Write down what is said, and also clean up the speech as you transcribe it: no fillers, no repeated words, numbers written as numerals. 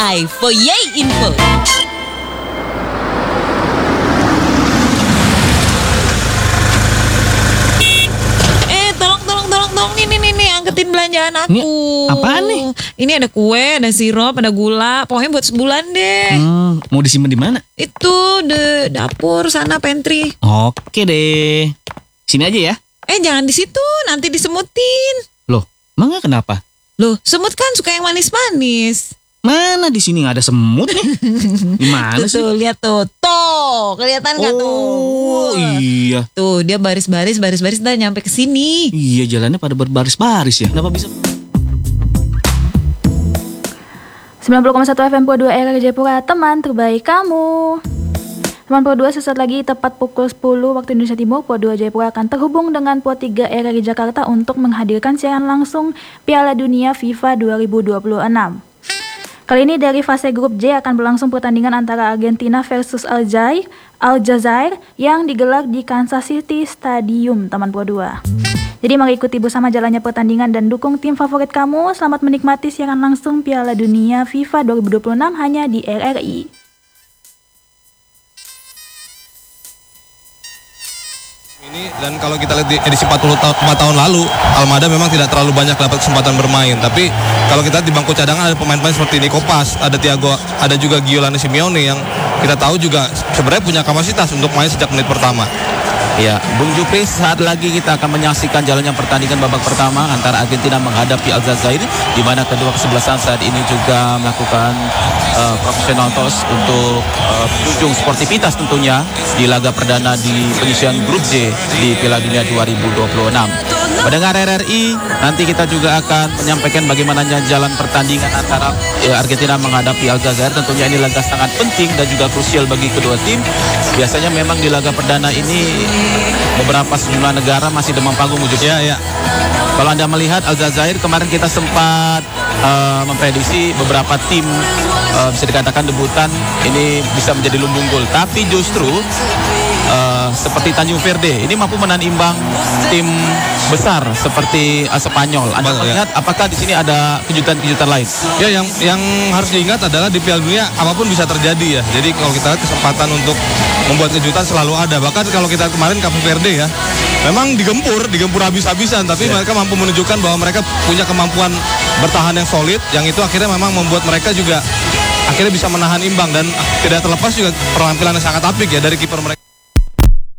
Live for Yay Info. Tolong nih, angketin belanjaan aku. Ini apaan nih? Ini ada kue, ada sirup, ada gula. Pokoknya buat sebulan deh. Mau disimpan di mana? Itu di dapur sana, pantry. Oke deh. Sini aja ya. Jangan di situ, nanti disemutin. Loh, emangnya kenapa? Loh, semut kan suka yang manis-manis. Mana di sini nggak ada semut nih? Gimana sih? Tuh, lihat tuh. Tuh, kelihatan nggak tuh? Oh, iya. Tuh, dia baris-baris dah nyampe ke sini. Iya, jalannya pada berbaris-baris ya. Kenapa bisa? 90,1 FM Pukul 2 RRI Jayapura, teman terbaik kamu. Teman Pukul 2 sesaat lagi tepat pukul 10 waktu Indonesia Timur, Pukul 2 Jayapura akan terhubung dengan Pukul 3 RRI Jakarta untuk menghadirkan siaran langsung Piala Dunia FIFA 2026. Kali ini dari fase grup J akan berlangsung pertandingan antara Argentina versus Aljazair yang digelar di Kansas City Stadium, Taman Pukul 2. Jadi mari ikuti bersama jalannya pertandingan dan dukung tim favorit kamu. Selamat menikmati siaran langsung Piala Dunia FIFA 2026 hanya di RRI. Dan kalau kita lihat di edisi 44 tahun lalu, Almada memang tidak terlalu banyak dapat kesempatan bermain. Tapi kalau kita lihat di bangku cadangan ada pemain-pemain seperti Nico Paz, ada Thiago, ada juga Giuliano Simeone yang kita tahu juga sebenarnya punya kapasitas untuk main sejak menit pertama. Ya, Bung Jupri, saat lagi kita akan menyaksikan jalannya pertandingan babak pertama antara Argentina menghadapi Aljazair, di mana kedua kesebelasan saat ini juga melakukan profesional toss untuk berujung sportivitas tentunya di laga perdana di penyisian grup J di Piala Dunia 2026. Pendengar RRI, nanti kita juga akan menyampaikan bagaimana jalan pertandingan antara Argentina menghadapi Aljazair. Tentunya ini laga sangat penting dan juga krusial bagi kedua tim. Biasanya memang di laga perdana ini beberapa sejumlah negara masih demam panggung wujudnya. Ya. Kalau Anda melihat Aljazair kemarin kita sempat memprediksi beberapa tim bisa dikatakan debutan ini bisa menjadi lumbung gol. Tapi justru seperti Tanjung Verde ini mampu menahan imbang tim besar seperti Spanyol. Anda melihat apakah di sini ada kejutan-kejutan lain? Ya, yang harus diingat adalah di Piala Dunia apapun bisa terjadi ya. Jadi kalau kita lihat kesempatan untuk membuat kejutan selalu ada. Bahkan kalau kita kemarin Cape Verde ya, memang digempur habis-habisan, tapi mereka mampu menunjukkan bahwa mereka punya kemampuan bertahan yang solid, yang itu akhirnya memang membuat mereka juga akhirnya bisa menahan imbang dan tidak terlepas juga penampilan yang sangat apik ya dari kiper mereka.